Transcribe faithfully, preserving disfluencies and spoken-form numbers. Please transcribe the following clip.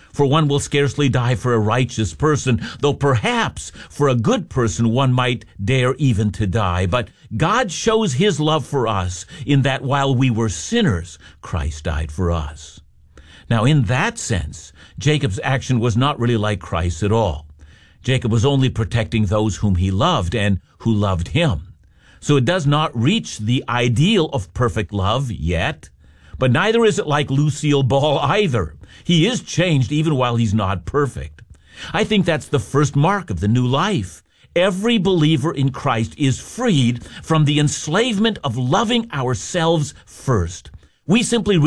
For one will scarcely die for a righteous person, though perhaps for a good person one might dare even to die. But God shows his love for us in that while we were sinners, Christ died for us. Now, in that sense, Jacob's action was not really like Christ's at all. Jacob was only protecting those whom he loved and who loved him. So it does not reach the ideal of perfect love yet, but neither is it like Lucille Ball either. He is changed even while he's not perfect. I think that's the first mark of the new life. Every believer in Christ is freed from the enslavement of loving ourselves first. We simply